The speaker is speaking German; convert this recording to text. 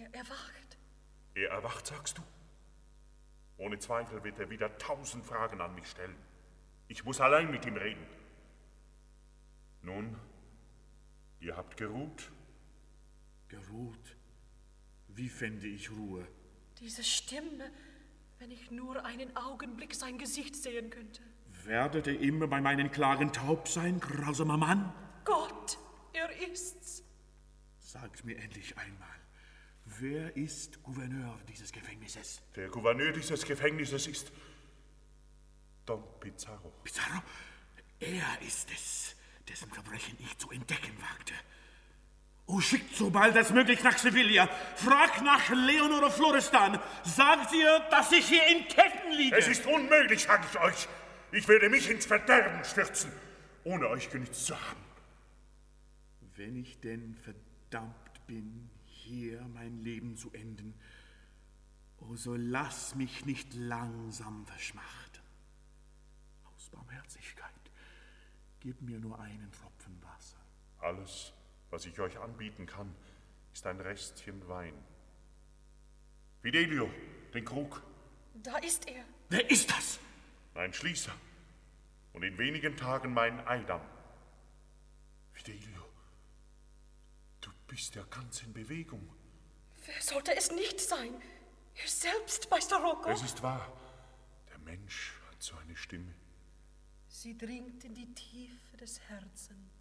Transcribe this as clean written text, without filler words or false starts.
Er erwacht. Er erwacht, sagst du? Ohne Zweifel wird er wieder 1000 Fragen an mich stellen. Ich muss allein mit ihm reden. Nun, ihr habt geruht. Geruht? Wie fände ich Ruhe? Diese Stimme, wenn ich nur einen Augenblick sein Gesicht sehen könnte. Werdet ihr immer bei meinen Klagen taub sein, grausamer Mann? Gott, er ist's. Sagt mir endlich einmal, wer ist Gouverneur dieses Gefängnisses? Der Gouverneur dieses Gefängnisses ist Don Pizarro. Pizarro? Er ist es, dessen Verbrechen ich zu entdecken wagte. Oh, schickt so bald als möglich nach Sevilla. Fragt nach Leonore Florestan. Sagt ihr, dass ich hier in Ketten liege. Es ist unmöglich, sag ich euch. Ich werde mich ins Verderben stürzen, ohne euch genützt zu haben. Wenn ich denn verdammt bin, hier mein Leben zu enden, oh, so lass mich nicht langsam verschmachten. Aus Barmherzigkeit, gib mir nur einen Tropfen Wasser. Alles, was ich euch anbieten kann, ist ein Restchen Wein. Fidelio, den Krug. Da ist er. Wer ist das? Mein Schließer. Und in wenigen Tagen mein Eidam. Fidelio, du bist ja ganz in Bewegung. Wer sollte es nicht sein? Er selbst, Meister Rocco. Es ist wahr. Der Mensch hat so eine Stimme. Sie dringt in die Tiefe des Herzens.